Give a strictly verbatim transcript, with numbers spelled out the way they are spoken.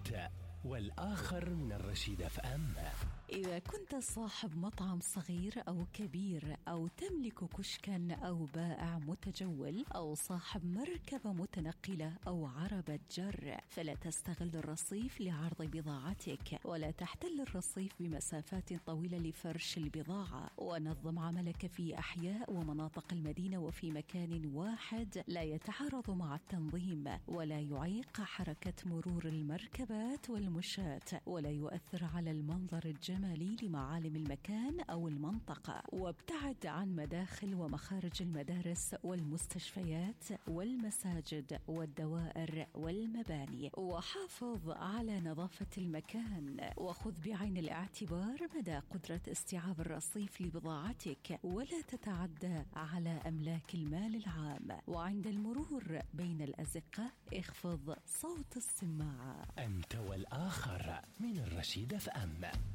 أنت والآخر من الرشيد اف ام. إذا كنت صاحب مطعم صغير أو كبير، أو تملك كشكا أو بائع متجول، أو صاحب مركبة متنقلة أو عربة جر، فلا تستغل الرصيف لعرض بضاعتك، ولا تحتل الرصيف بمسافات طويلة لفرش البضاعة. ونظم عملك في أحياء ومناطق المدينة وفي مكان واحد لا يتعارض مع التنظيم، ولا يعيق حركة مرور المركبات والمشاة، ولا يؤثر على المنظر الجمالي لمعالم المكان أو المنطقة. وابتعد عن مداخل ومخارج المدارس والمستشفيات والمساجد والدوائر والمباني، وحافظ على نظافة المكان. وخذ بعين الاعتبار مدى قدرة استيعاب الرصيف لبضاعتك، ولا تتعدى على أملاك المال العام. وعند المرور بين الأزقة اخفض صوت السماعة. أنت والآخر من الرشيد اف ام.